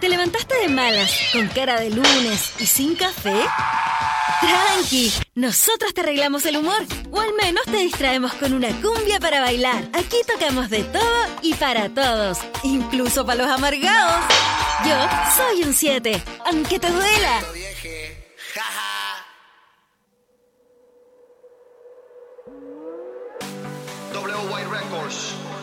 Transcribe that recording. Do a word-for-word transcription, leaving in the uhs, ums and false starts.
¿Te levantaste de malas, con cara de lunes y sin café? Tranqui, nosotros te arreglamos el humor, o al menos te distraemos con una cumbia para bailar. Aquí tocamos de todo y para todos, incluso para los amargados. Yo soy un siete, aunque te duela. W Y Records.